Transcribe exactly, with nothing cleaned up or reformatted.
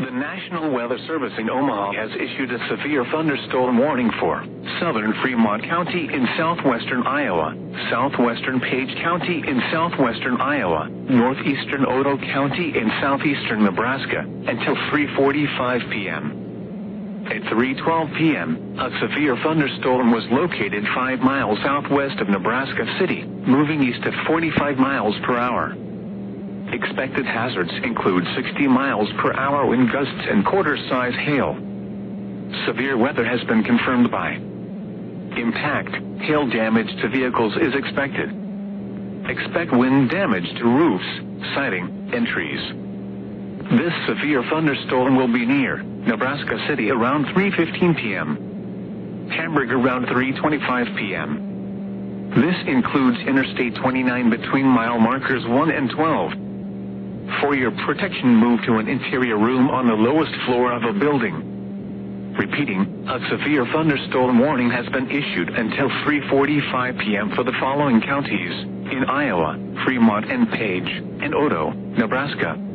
The National Weather Service in Omaha has issued a severe thunderstorm warning for southern Fremont County in southwestern Iowa, southwestern Page County in southwestern Iowa, northeastern Otoe County in southeastern Nebraska, until three forty-five p m At three twelve p m, a severe thunderstorm was located five miles southwest of Nebraska City, moving east at forty-five miles per hour. Expected hazards include sixty miles per hour wind gusts and quarter-size hail. Severe weather has been confirmed by impact. Hail damage to vehicles is expected. Expect wind damage to roofs, siding, and trees. This severe thunderstorm will be near Nebraska City around three fifteen p m Hamburg around three twenty-five p m This includes Interstate twenty-nine between mile markers one and twelve. For your protection, move to an interior room on the lowest floor of a building. Repeating, a severe thunderstorm warning has been issued until three forty-five p m for the following counties in Iowa: Fremont and Page, and Otoe, Nebraska.